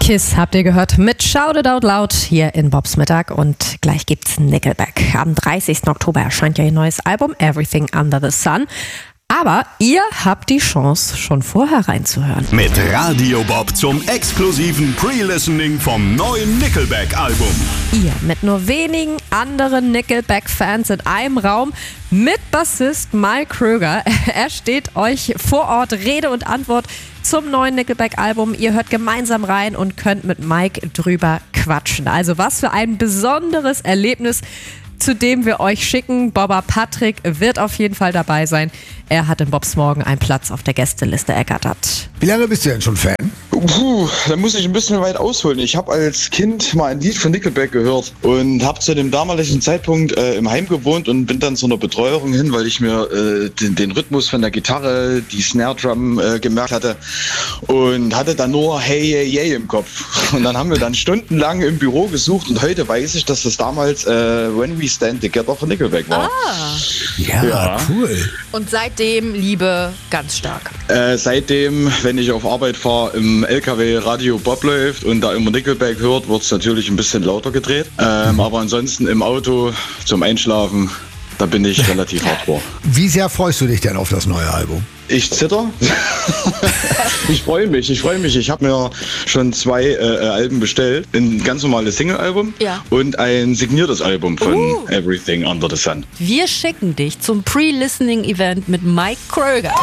Kiss habt ihr gehört mit Shout It Out Loud hier in Bobs Mittag und gleich gibt's Nickelback. Am 30. Oktober erscheint ja ihr neues Album Everything Under the Sun. Aber ihr habt die Chance, schon vorher reinzuhören. Mit Radio Bob zum exklusiven Pre-Listening vom neuen Nickelback-Album. Ihr mit nur wenigen anderen Nickelback-Fans in einem Raum mit Bassist Mike Kröger. Er steht euch vor Ort Rede und Antwort zum neuen Nickelback-Album. Ihr hört gemeinsam rein und könnt mit Mike drüber quatschen. Also was für ein besonderes Erlebnis, zu dem wir euch schicken. Bobber Patrick wird auf jeden Fall dabei sein. Er hat in Bobs Morgen einen Platz auf der Gästeliste ergattert. Wie lange bist du denn schon Fan? Da muss ich ein bisschen weit ausholen. Ich habe als Kind mal ein Lied von Nickelback gehört und habe zu dem damaligen Zeitpunkt im Heim gewohnt und bin dann zu einer Betreuerin hin, weil ich mir den Rhythmus von der Gitarre, die Snare Drum gemerkt hatte und hatte dann nur Hey, hey, hey im Kopf. Und dann haben wir dann stundenlang im Büro gesucht und heute weiß ich, dass das damals When We Stand Together von Nickelback war. Ja, cool. Und seitdem Liebe ganz stark. Seitdem, wenn ich auf Arbeit fahre, im LKW Radio Bob läuft und da immer Nickelback hört, wird es natürlich ein bisschen lauter gedreht. Aber ansonsten im Auto zum Einschlafen, da bin ich relativ hardcore. Wie sehr freust du dich denn auf das neue Album? Ich zitter. Ich freue mich. Ich habe mir schon 2 Alben bestellt. Ein ganz normales Single-Album und ein signiertes Album von Everything Under the Sun. Wir schicken dich zum Pre-Listening-Event mit Mike Kröger.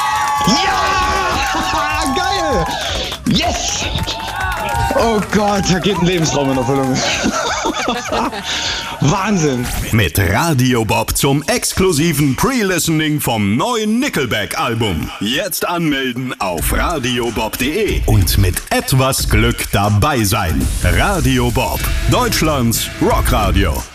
Ja! Geil! Yes! Oh Gott, da geht ein Lebensraum in Erfüllung. Wahnsinn! Mit Radio Bob zum exklusiven Pre-Listening vom neuen Nickelback-Album. Jetzt anmelden auf radiobob.de und mit etwas Glück dabei sein. Radio Bob, Deutschlands Rockradio.